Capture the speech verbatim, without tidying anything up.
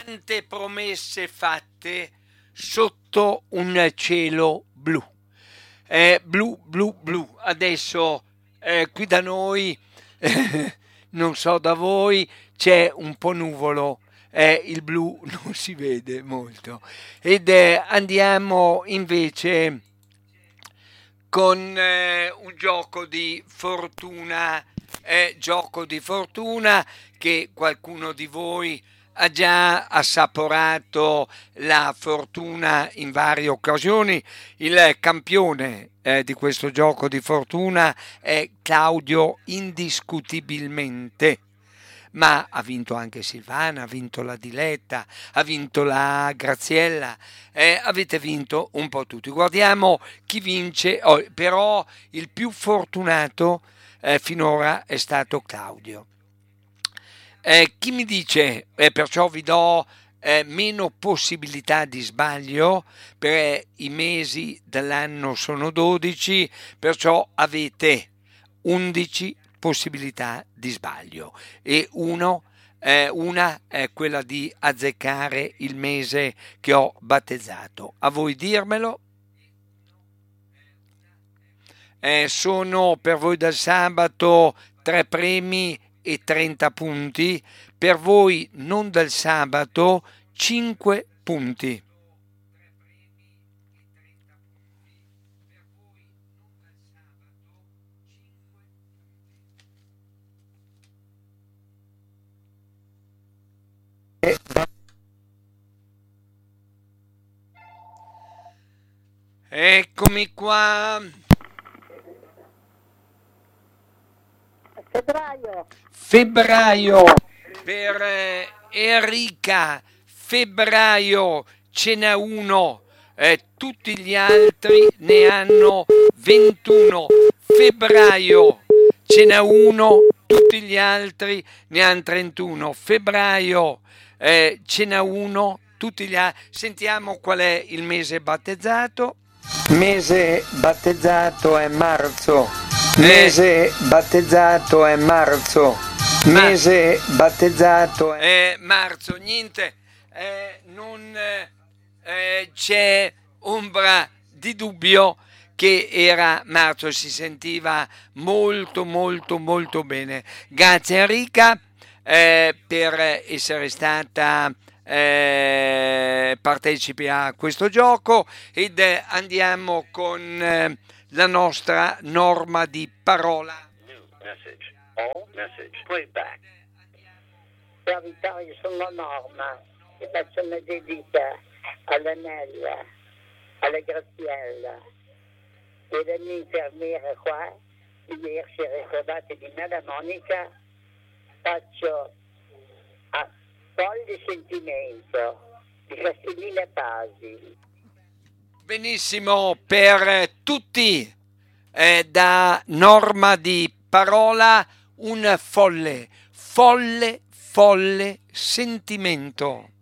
tante promesse fatte sotto un cielo blu. Eh, blu, blu, blu. Adesso eh, qui da noi, eh, non so da voi, c'è un po' nuvolo. Eh, il blu non si vede molto. Ed eh, andiamo invece con eh, un gioco di fortuna, eh, gioco di fortuna che qualcuno di voi ha già assaporato la fortuna in varie occasioni. Il campione eh, di questo gioco di fortuna è Claudio indiscutibilmente, ma ha vinto anche Silvana, ha vinto la Diletta, ha vinto la Graziella, eh, avete vinto un po' tutti. Guardiamo chi vince, oh, però il più fortunato eh, finora è stato Claudio. Eh, chi mi dice, eh, perciò vi do eh, meno possibilità di sbaglio, perché i mesi dell'anno sono dodici, perciò avete undici possibilità di sbaglio e uno, eh, una è quella di azzeccare il mese che ho battezzato. A voi dirmelo. Eh, sono per voi dal sabato tre premi e trenta punti, per voi non del sabato cinque punti. Eccomi qua. Febbraio. Febbraio per eh, Enrica, febbraio ce n'è uno, eh, tutti gli altri ne hanno ventuno. Febbraio ce n'è uno, tutti gli altri ne hanno trentuno. Febbraio eh, ce n'è uno, tutti gli altri. Sentiamo qual è il mese battezzato. Mese battezzato è marzo. Mese battezzato è marzo. Mese battezzato è... Eh, marzo, niente, eh, non eh, c'è ombra di dubbio che era marzo, si sentiva molto molto molto bene. Grazie Enrica eh, per essere stata eh, partecipe a questo gioco ed eh, andiamo con eh, la nostra norma di parola. New message. All message. Playback. La Vittoria, sono Norma e faccio una dedica all'Anella, alla Graziella e alla mia infermiera qua. Ieri si è ricordata di me, la Monica. Faccio a Fogli Sentimento di Castellina Pasi. Benissimo, per tutti eh, da norma di parola un folle, folle, folle sentimento.